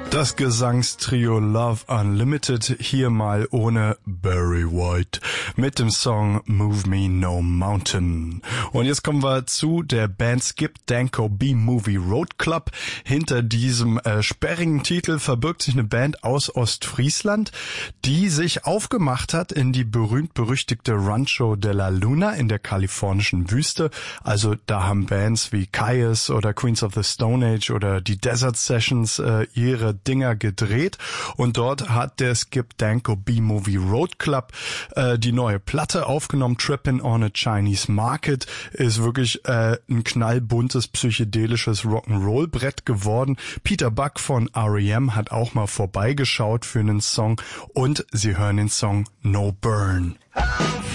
Das Gesangstrio Love Unlimited, hier mal ohne Barry White, mit dem Song Move Me No Mountain. Und jetzt kommen wir zu der Band Skip Danko B-Movie Road Club. Hinter diesem sperrigen Titel verbirgt sich eine Band aus Ostfriesland, die sich aufgemacht hat in die berühmt-berüchtigte Rancho de la Luna in der kalifornischen Wüste. Also da haben Bands wie Kyuss oder Queens of the Stone Age oder die Desert Sessions ihre Dinger gedreht, und dort hat der Skip Danko B-Movie Road Club die neue Platte aufgenommen. Trippin' on a Chinese Market ist wirklich ein knallbuntes, psychedelisches Rock'n'Roll-Brett geworden. Peter Buck von R.E.M. hat auch mal vorbeigeschaut für einen Song, und Sie hören den Song No Burn.